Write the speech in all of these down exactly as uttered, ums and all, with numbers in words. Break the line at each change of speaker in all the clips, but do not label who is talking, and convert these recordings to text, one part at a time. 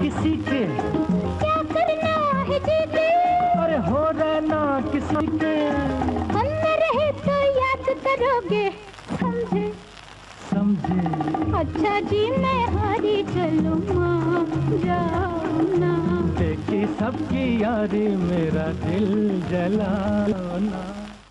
किसी के,
क्या करना है जी के,
अरे हो रहना किसी के,
हम न रहे तो याद करोगे, समझे
समझे।
अच्छा जी मैं हारी चलूं, मान जाओ ना,
देखी सबकी यारी मेरा दिल जलाना।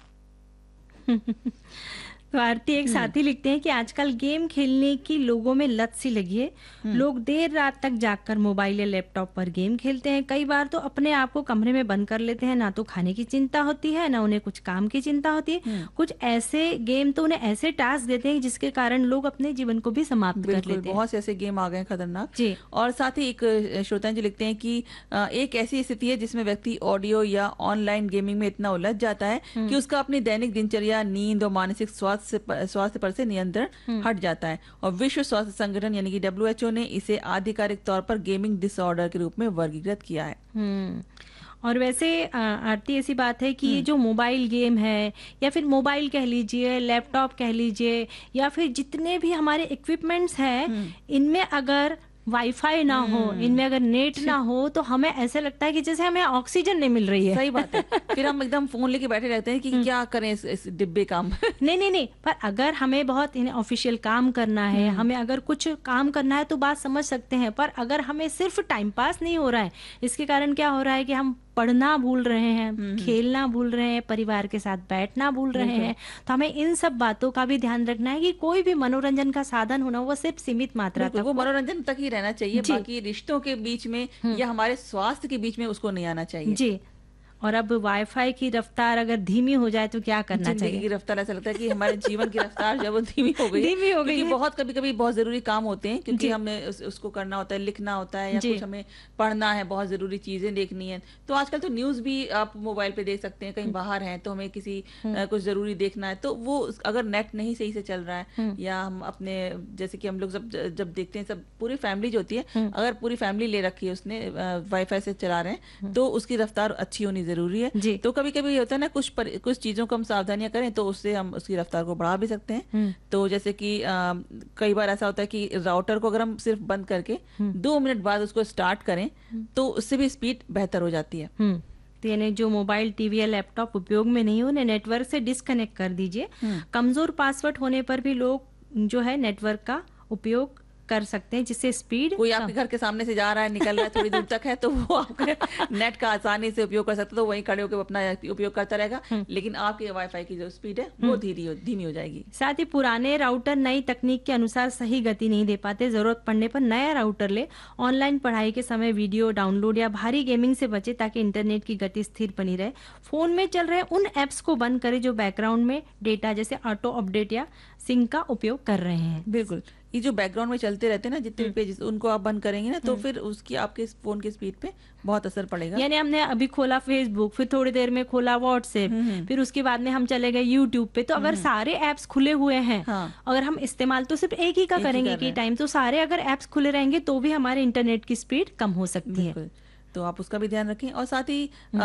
तो आरती एक साथी लिखते हैं कि आजकल गेम खेलने की लोगों में लत सी लगी है। लोग देर रात तक जागकर मोबाइल या लैपटॉप पर गेम खेलते हैं। कई बार तो अपने आप को कमरे में बंद कर लेते हैं। ना तो खाने की चिंता होती है, ना उन्हें कुछ काम की चिंता होती है। कुछ ऐसे गेम तो उन्हें ऐसे टास्क देते हैं जिसके कारण लोग अपने जीवन को भी समाप्त कर लेते हैं।
बहुत से ऐसे गेम आ गए हैं खतरनाक
जी।
और साथ ही एक श्रोता जी लिखते हैं कि अ, एक ऐसी स्थिति है जिसमें व्यक्ति ऑडियो या ऑनलाइन गेमिंग में इतना उलझ जाता है कि उसका अपनी दैनिक दिनचर्या, नींद और मानसिक स्वास्थ्य से स्वास्थ्य पर से नियंत्रण हट जाता है। और विश्व स्वास्थ्य संगठन यानी कि डब्ल्यू एच ओ ने इसे आधिकारिक तौर पर गेमिंग डिसऑर्डर के रूप में वर्गीकृत किया है।
हम्म और वैसे आ, आरती ऐसी बात है कि ये जो मोबाइल गेम है या फिर मोबाइल कह लीजिए, लैपटॉप कह लीजिए, या फिर जितने भी हमारे इक्विपमेंट्स हैं, इनमें अगर वाईफाई ना हो, इनमें अगर नेट ना हो, तो हमें ऐसे लगता है कि जैसे हमें ऑक्सीजन नहीं मिल रही है।
सही बात है। फिर हम एकदम फोन लेके बैठे रहते हैं कि क्या करें इस, इस डिब्बे काम।
नहीं नहीं नहीं पर अगर हमें बहुत ऑफिशियल काम करना है, हमें अगर कुछ काम करना है तो बात समझ सकते हैं। पर अगर हमें सिर्फ टाइम पास नहीं हो रहा है, इसके कारण क्या हो रहा है कि हम पढ़ना भूल रहे हैं, खेलना भूल रहे हैं, परिवार के साथ बैठना भूल रहे हैं, तो हमें इन सब बातों का भी ध्यान रखना है कि कोई भी मनोरंजन का साधन होना वो सिर्फ सीमित मात्रा तक,
वो मनोरंजन तक ही रहना चाहिए, बाकी रिश्तों के बीच में या हमारे स्वास्थ्य के बीच में उसको नहीं आना चाहिए।
जी। और अब वाईफाई की रफ्तार अगर धीमी हो जाए तो क्या करना चाहिए?
की रफ्तार ऐसा लगता है कि हमारे जीवन की रफ्तार जो है वो धीमी हो गई
धीमी हो गई है।
बहुत कभी कभी बहुत जरूरी काम होते हैं, क्योंकि हमें उस, उसको करना होता है, लिखना होता है, या कुछ हमें पढ़ना है, बहुत जरूरी चीजें देखनी है। तो आजकल तो न्यूज भी आप मोबाइल पे देख सकते हैं, कहीं बाहर हैं तो हमें किसी आ, कुछ जरूरी देखना है, तो वो अगर नेट नहीं सही से चल रहा है, या हम अपने जैसे कि हम लोग जब जब देखते हैं, सब पूरी फैमिली जो होती है, अगर पूरी फैमिली ले रखी है उसने, वाईफाई से चला रहे हैं, तो उसकी रफ्तार अच्छी होनी जरूरी है। तो कभी कभी होता है ना, कुछ पर, कुछ चीजों को हम सावधानियां करें तो उससे हम उसकी रफ्तार को बढ़ा भी सकते हैं। तो जैसे कि आ, कई बार ऐसा होता है कि राउटर को अगर हम सिर्फ बंद करके दो मिनट बाद उसको स्टार्ट करें तो उससे भी स्पीड बेहतर हो जाती है।
तो यानी जो मोबाइल, टीवी या लैपटॉप उपयोग में नहीं हो, उन्हें नेटवर्क से डिस्कनेक्ट कर दीजिए। कमजोर पासवर्ड होने पर भी लोग जो है नेटवर्क का उपयोग कर सकते हैं, जिससे स्पीड,
कोई आपके घर के सामने से जा रहा है, निकल रहा है, थोड़ी दूर तक है, तो वो आपका नेट का आसानी से उपयोग कर सकता है, तो वहीं खड़े होकर अपना उपयोग करता रहेगा, लेकिन आपके वाईफाई की जो स्पीड है वो धीमी हो धीमी हो जाएगी।
साथ ही पुराने राउटर नई तकनीक के अनुसार सही गति नहीं दे पाते, जरूरत पड़ने पर नया राउटर ले। ऑनलाइन पढ़ाई के समय वीडियो डाउनलोड या भारी गेमिंग से बचे, ताकि इंटरनेट की गति स्थिर बनी रहे। फोन में चल रहे उन एप्स को बंद करें जो बैकग्राउंड में डेटा जैसे ऑटो अपडेट या सिंक का उपयोग कर रहे हैं।
बिल्कुल, ये जो बैकग्राउंड में चलते रहते हैं ना जितने भी पेजेस, उनको आप बंद करेंगे ना, तो फिर उसकी आपके फोन की स्पीड पे बहुत असर पड़ेगा।
यानी हमने अभी खोला फेसबुक, फिर थोड़ी देर में खोला व्हाट्सएप, फिर उसके बाद में हम चले गए यूट्यूब पे, तो अगर सारे एप्स खुले हुए हैं, हाँ। अगर हम इस्तेमाल तो सिर्फ एक ही का एक करेंगे की टाइम, तो सारे अगर एप्स खुले रहेंगे तो भी हमारे इंटरनेट की स्पीड कम हो सकती है।
तो आप उसका भी ध्यान रखें। और साथ ही